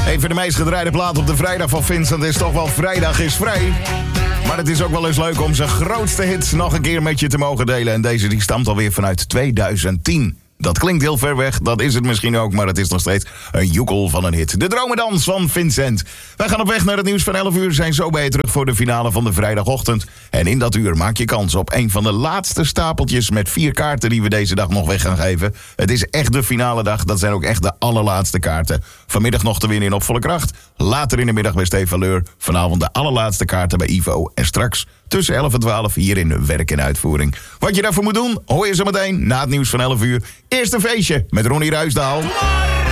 Een van de meest gedraaide platen op de vrijdag van Vincent is toch wel Vrijdag is Vrij. Maar het is ook wel eens leuk om zijn grootste hits nog een keer met je te mogen delen. En deze die stamt alweer vanuit 2010. Dat klinkt heel ver weg, dat is het misschien ook, maar het is nog steeds een joekel van een hit. De Dromedans van Vincent. Wij gaan op weg naar het nieuws van 11 uur, zijn zo bij je terug voor de finale van de vrijdagochtend. En in dat uur maak je kans op een van de laatste stapeltjes met 4 kaarten die we deze dag nog weg gaan geven. Het is echt de finale dag, dat zijn ook echt de allerlaatste kaarten. Vanmiddag nog te winnen in Op Volle Kracht. Later in de middag bij Stefan Leur. Vanavond de allerlaatste kaarten bij Ivo. En straks tussen 11 en 12 hier in Werk en Uitvoering. Wat je daarvoor moet doen, hoor je zo meteen na het nieuws van 11 uur. Eerst een feestje met Ronnie Ruisdaal.